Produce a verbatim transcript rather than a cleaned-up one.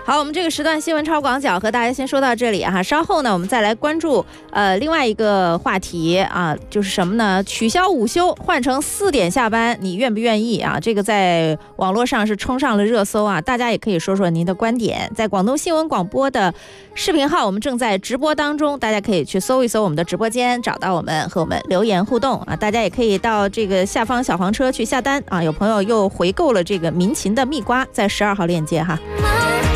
好，我们这个时段新闻超广角和大家先说到这里哈，稍后呢我们再来关注呃另外一个话题啊，就是什么呢？取消午休，换成四点下班，你愿不愿意啊？这个在网络上是冲上了热搜啊，大家也可以说说您的观点。在广东新闻广播的视频号，我们正在直播当中，大家可以去搜一搜我们的直播间，找到我们和我们留言互动啊。大家也可以到这个下方小黄车去下单啊。有朋友又回购了这个民勤的蜜瓜，在十二号链接哈。